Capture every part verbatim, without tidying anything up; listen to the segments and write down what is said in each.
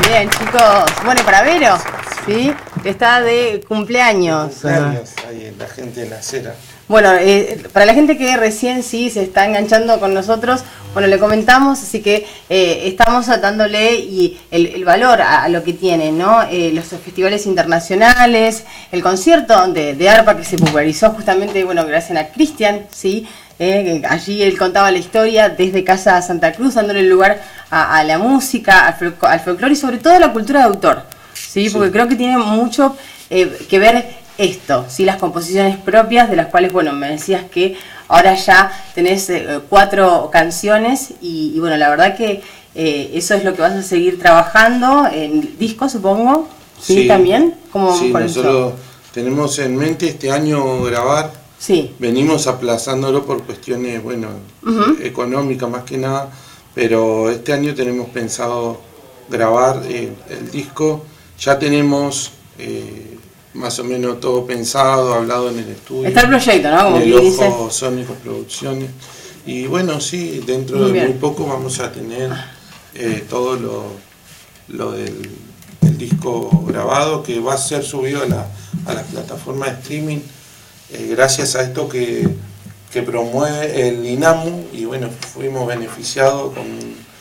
Bien, chicos. Bueno, y para Vero, ¿sí? Está de cumpleaños. Cumpleaños, ahí la gente en la acera. Bueno, eh, para la gente que recién sí se está enganchando con nosotros, bueno, le comentamos, así que eh, estamos dándole y el, el valor a, a lo que tienen, ¿no? Eh, los festivales internacionales, el concierto de, de arpa que se popularizó justamente, bueno, gracias a Cristian, ¿sí? Eh, allí él contaba la historia desde Casa Santa Cruz, dándole lugar a, a la música, al, fol al folclore y sobre todo a la cultura de autor, ¿sí? Porque sí, creo que tiene mucho eh, que ver esto, ¿sí? Las composiciones propias, de las cuales, bueno, me decías que ahora ya tenés eh, cuatro canciones y, y, bueno, la verdad que eh, eso es lo que vas a seguir trabajando en disco, supongo, ¿sí? ¿Sí? También, ¿cómo sí, con nosotros eso? Tenemos en mente este año grabar, sí, venimos aplazándolo por cuestiones, bueno, uh-huh, económicas más que nada, pero este año tenemos pensado grabar eh, el disco, ya tenemos... Eh, más o menos todo pensado, hablado en el estudio. Está el proyecto, ¿no? Como en el Ojo dice. Sónico Producciones. Y bueno, sí, dentro muy de bien. muy poco vamos a tener eh, todo lo, lo del, del disco grabado, que va a ser subido a la, a la plataforma de streaming, eh, gracias a esto que, que promueve el INAMU, y bueno, fuimos beneficiados con,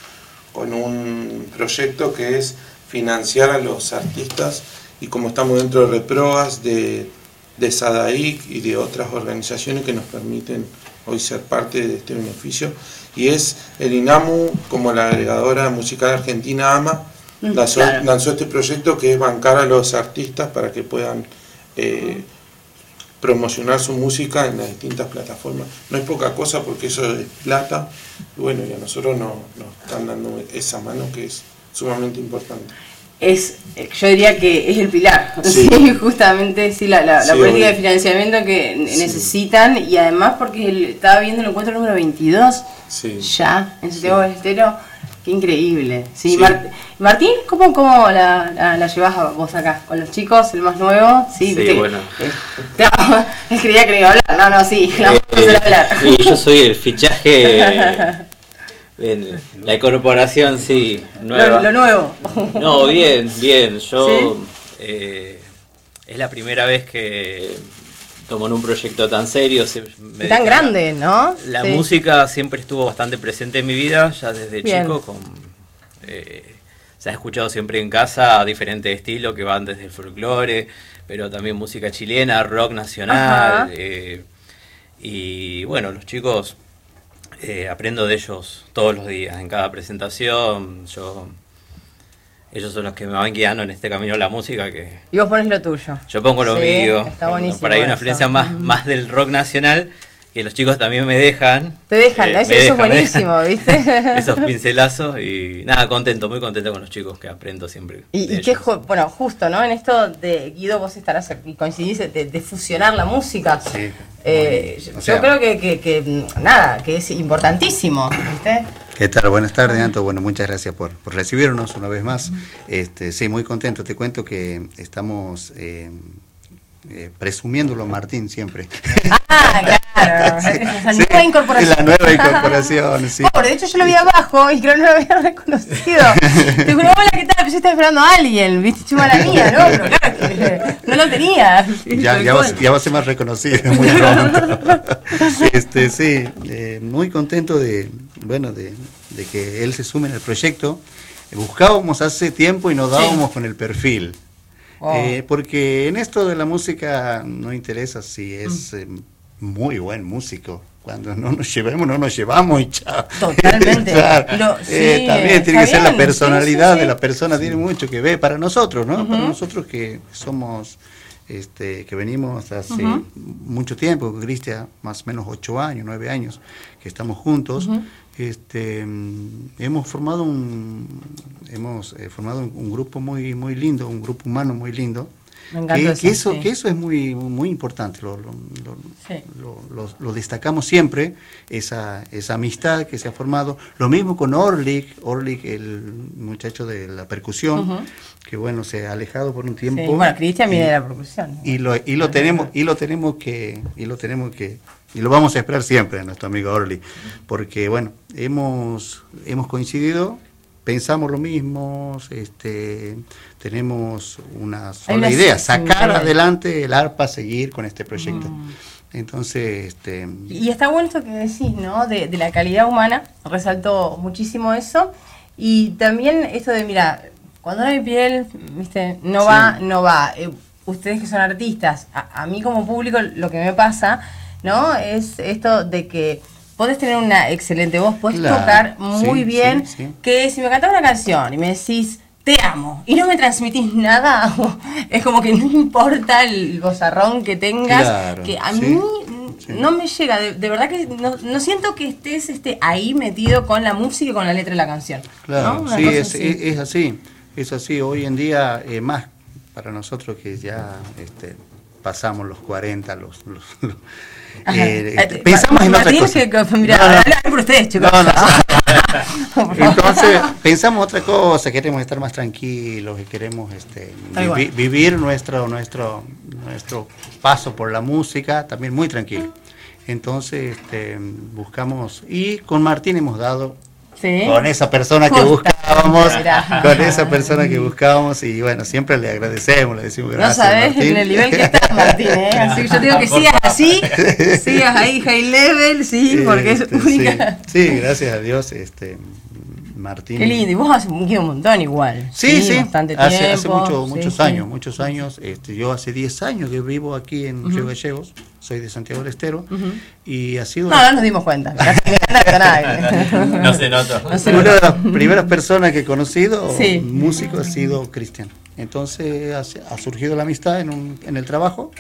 con un proyecto que es financiar a los artistas. Y como estamos dentro de Reproas, de, de SADAIC y de otras organizaciones que nos permiten hoy ser parte de este beneficio, y es el INAMU, como la agregadora musical argentina AMA, lanzó, claro. lanzó este proyecto que es bancar a los artistas para que puedan eh, promocionar su música en las distintas plataformas. No es poca cosa porque eso es plata, y bueno, y a nosotros nos, nos están dando esa mano que es sumamente importante. Es, yo diría que es el pilar, sí. ¿Sí? Justamente sí, la, la, sí, la política de financiamiento que sí. necesitan, y además porque el, estaba viendo el encuentro número veintidós, sí. ya, en Santiago del sí. Estero, qué increíble. Sí, sí. Mart, Martín, ¿cómo, cómo la, la, la llevas vos acá? ¿Con los chicos, el más nuevo? Sí, sí ¿viste? Bueno. Eh, no, él creía que no iba a hablar, no, no, sí, la vamos a hacer hablar. Y yo soy el fichaje... En la incorporación, sí, nueva. Lo, lo nuevo. No, bien, bien. Yo ¿sí? eh, es la primera vez que tomo en un proyecto tan serio. Me tan grande, ¿no? La sí. música siempre estuvo bastante presente en mi vida, ya desde bien. chico. Con, eh, se ha escuchado siempre en casa diferentes estilos que van desde el folclore, pero también música chilena, rock nacional. Eh, y bueno, los chicos... Eh, aprendo de ellos todos los días, en cada presentación. Yo, ellos son los que me van guiando en este camino de la música. Que y vos pones lo tuyo. Yo pongo lo sí, mío. Está buenísimo. Por ahí una influencia más, mm. más del rock nacional, que los chicos también me dejan. Te dejan, eh, eso, eso es buenísimo, ¿viste? Esos pincelazos y nada, contento, muy contento con los chicos que aprendo siempre. Y, y que, bueno, justo, ¿no? En esto de Guido, vos estarás y coincidís de, de fusionar la música. Sí. Eh, yo, sea, yo creo que, que, que, nada, que es importantísimo, ¿viste? ¿Qué tal? Buenas tardes, Anto. Bueno, muchas gracias por, por recibirnos una vez más. Este, sí, muy contento. Te cuento que estamos... Eh, Eh, presumiéndolo Martín siempre. Ah, claro. Sí, la nueva sí, incorporación. La nueva incorporación, sí. Pobre, de hecho yo lo vi abajo y creo que no lo había reconocido. Te juro, hola, ¿qué tal? Yo estaba esperando a alguien, viste, chuma la mía, ¿no? Pero claro, que no lo tenía. Ya, ya, vas, ya va a ser más reconocido, muy pronto. Este, sí, eh, muy contento de, bueno, de, de que él se sume en el proyecto. Buscábamos hace tiempo y nos dábamos sí. con el perfil. Wow. Eh, porque en esto de la música no interesa si es eh, muy buen músico. Cuando no nos llevemos, no nos llevamos y chao. Totalmente. Claro. Lo, sí, eh, también tiene que bien. ser la personalidad sí, sí, sí. de la persona, tiene mucho que ver para nosotros, ¿no? Uh-huh. Para nosotros que somos, este, que venimos hace uh-huh. mucho tiempo, Cristian, más o menos ocho años, nueve años, que estamos juntos. Uh-huh. Este, hemos formado un hemos eh, formado un, un grupo muy muy lindo, un grupo humano muy lindo. Me encanta que, eso, que eso sí. que eso es muy muy importante, lo, lo, lo, sí. lo, lo, lo destacamos siempre, esa esa amistad que se ha formado. Lo mismo con Orlik, Orlik el muchacho de la percusión, uh-huh. que bueno, se ha alejado por un tiempo. Sí. Bueno, Cristian viene de la percusión. Y lo y lo tenemos y lo tenemos que y lo tenemos que y lo vamos a esperar siempre a nuestro amigo Orly, porque bueno, hemos hemos coincidido pensamos lo mismo, este, tenemos una sola idea, sacar adelante el ARPA, seguir con este proyecto. Mm. Entonces, este... Y está bueno esto que decís, ¿no? De, de la calidad humana, resaltó muchísimo eso. Y también esto de, mira, cuando no hay piel, viste, no sí. va, no va. Eh, ustedes que son artistas, a, a mí como público lo que me pasa, ¿no? Es esto de que podés tener una excelente voz, podés claro, tocar muy sí, bien, sí, sí. que si me cantás una canción y me decís, te amo, y no me transmitís nada, es como que no importa el vozarrón que tengas, claro, que a sí, mí sí. no me llega, de, de verdad que no, no siento que estés este, ahí metido con la música y con la letra de la canción. Claro, ¿no? sí, es así. Es, es así, es así, hoy en día, eh, más para nosotros que ya este, pasamos los cuarenta, los... los, los Eh, este, pensamos en otra cosa. Que, mira, no, no. por ustedes, chicos. No, no. Entonces, pensamos otra cosa, queremos estar más tranquilos y queremos este, vi, vivir nuestro, nuestro, nuestro paso por la música también muy tranquilo. Entonces, este, buscamos, y con Martín hemos dado ¿sí? con esa persona que Justa. buscábamos, Mira. con esa persona que buscábamos, y bueno, siempre le agradecemos, le decimos gracias. No sabes Martín. en el nivel que estás, Martín, ¿eh? Así que yo te digo que sigas así, sigas ahí high level, sí, porque es este, única. Sí, sí, gracias a Dios, este Martín. Qué lindo, y vos hace un montón igual. Sí, sí, bastante hace, tiempo. hace mucho, muchos sí, años, sí. muchos años. Este, yo hace diez años que vivo aquí en uh-huh. Río Gallegos, soy de Santiago del Estero, uh-huh. y ha sido... No, no nos dimos cuenta, no se nota. No se Una nota. de las primeras personas que he conocido, sí. músico, ha sido Cristian. Entonces ha, ha surgido la amistad en, un, en el trabajo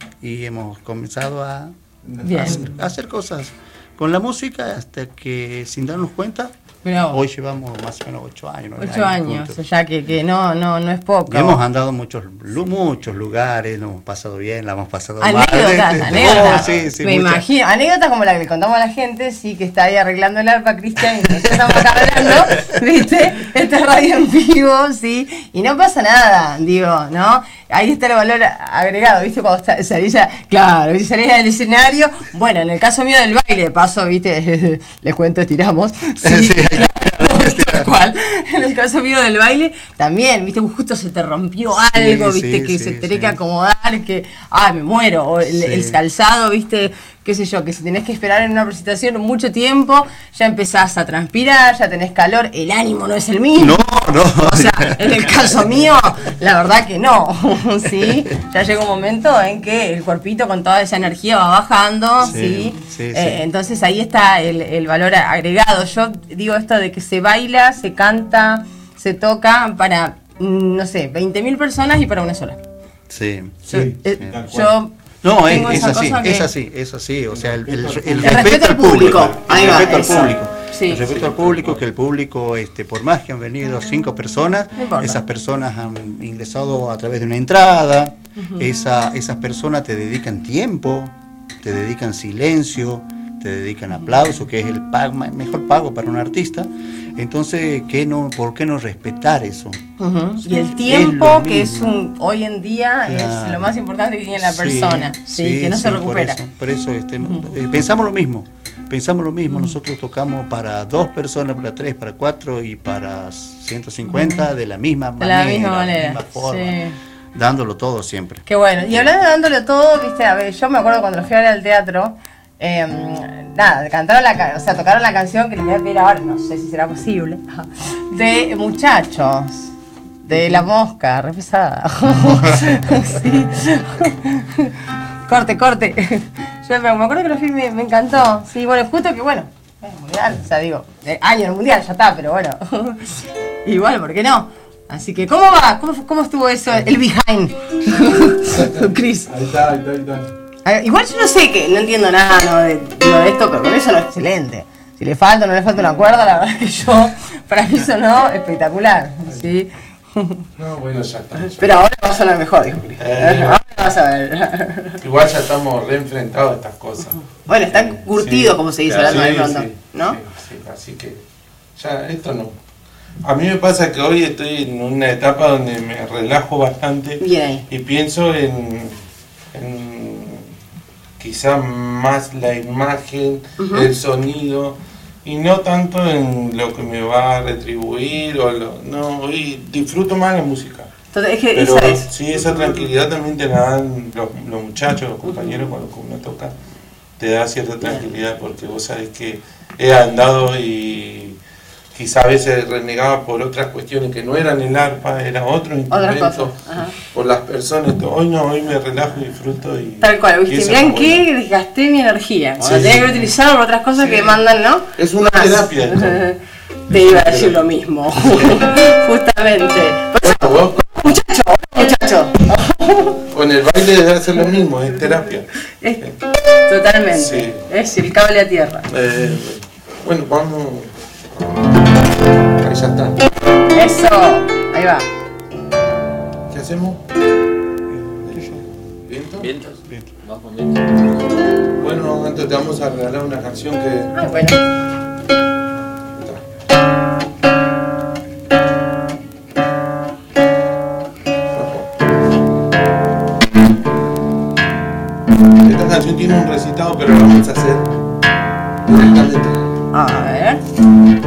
y hemos comenzado a, a, hacer, a hacer cosas con la música hasta que, sin darnos cuenta, Pero, hoy llevamos más o menos ocho años. Ocho años, o sea que, que no, no, no es poco. Y hemos andado muchos, muchos lugares, nos hemos pasado bien, la hemos pasado anécdotas, mal. Anécdotas, oh, sí, sí, me muchas. imagino. Anécdotas como la que le contamos a la gente, sí, que está ahí arreglando el arpa, Cristian, y nosotros estamos acá hablando, ¿viste? Esta radio en vivo, sí, y no pasa nada, digo, ¿no? Ahí está el valor agregado, ¿viste? Cuando está, salís, a, claro, ¿viste? Salís del escenario, bueno, en el caso mío del baile, paso, ¿viste? Les cuento, estiramos, sí, sí. Tal cual. En el caso mío del baile, también, viste, justo se te rompió algo, sí, viste, sí, que sí, se tenés sí. que acomodar, que, ah, me muero, o el, sí. el calzado, viste, qué sé yo, que si tenés que esperar en una presentación mucho tiempo, ya empezás a transpirar, ya tenés calor, el ánimo no es el mismo. No, no. O sea, en el caso mío, la verdad que no, ¿sí? Ya llega un momento en que el cuerpito con toda esa energía va bajando, ¿sí? ¿sí? sí, eh, sí. Entonces ahí está el, el valor agregado. Yo digo esto de que se baila, se canta, se toca para, no sé, veinte mil personas y para una sola. Sí, yo, sí. Eh, sí. yo No, es, es así, que... es así, es así, o sea, el, el, el, el respeto, respeto al público, público ahí el va, respeto eso. al público, sí, el respeto sí. al público, que el público, este, por más que han venido cinco personas, no esas personas han ingresado a través de una entrada, uh-huh. esa, esas personas te dedican tiempo, te dedican silencio, te dedican aplauso, que es el pago, mejor pago para un artista. Entonces, ¿qué no, ¿por qué no respetar eso? Uh-huh. Y el tiempo, es que es un hoy en día claro. es lo más importante que tiene la persona, sí, sí, sí que no sí, se recupera. Por eso, por eso este, uh-huh. eh, pensamos lo mismo, pensamos lo mismo. Uh-huh. Nosotros tocamos para dos personas, para tres, para cuatro y para ciento cincuenta uh-huh. de la misma de manera, la misma manera, de la misma forma. Sí. Dándolo todo siempre. Qué bueno. Y hablando de dándolo todo, viste, a ver, yo me acuerdo cuando fui a ver al teatro. Eh, nada, cantaron la, o sea, tocaron la canción que les voy a pedir ahora, no sé si será posible, de Muchachos, de La Mosca, re pesada. Sí. Corte, corte. Yo me acuerdo que lo fui, me, me encantó. Sí, bueno, justo que bueno, es mundial, o sea, digo, año en el mundial, ya está, pero bueno. Y bueno, ¿por qué no? Así que, ¿cómo va? ¿Cómo, cómo estuvo eso? El behind. Chris. Ahí está, ahí está, ahí está. Igual yo no sé, que no entiendo nada ¿no? de, no, de esto, pero con eso no es excelente. Si le falta o no le falta una cuerda, la verdad que yo, para mí sonó espectacular. ¿sí? No, bueno, ya está. Pero ahora va a sonar mejor, dijo Cris. Eh, ahora vas a ver. Igual ya estamos reenfrentados a estas cosas. Bueno, están curtidos, sí, como se dice, hablando sí, de pronto, sí, ¿no? Sí, sí, así que ya esto no. A mí me pasa que hoy estoy en una etapa donde me relajo bastante. Bien ahí. Y pienso en, en quizá más la imagen, uh-huh. el sonido, y no tanto en lo que me va a retribuir o lo, no, y disfruto más la música. Entonces, es que pero esa es. sí, esa tranquilidad también te la dan los, los muchachos, los compañeros con los que uno toca, te da cierta tranquilidad porque vos sabés que he andado y quizá a veces renegaba por otras cuestiones que no eran el arpa, era otro instrumento, por las personas. Hoy no, hoy me relajo y disfruto. Y, tal cual, ¿viste? Mirá en qué bueno. Gasté mi energía. Sí, tenía sí. que utilizarlo por otras cosas sí. que mandan, ¿no? Es una más. terapia. Esto. Te iba a decir lo mismo, sí. justamente. Bueno, vos, muchacho, muchacho. Con el baile debe hacer lo mismo, es terapia. Es, totalmente. Sí. Es el cable a tierra. Eh, bueno, vamos. Ahí ya está. Eso, ahí va. ¿Qué hacemos? ¿Viento? Vientos. Viento. Vamos con viento. Bueno, antes te vamos a regalar una canción que. Ah, bueno. Esta canción tiene un recitado, pero lo vamos a hacer directamente. A ver.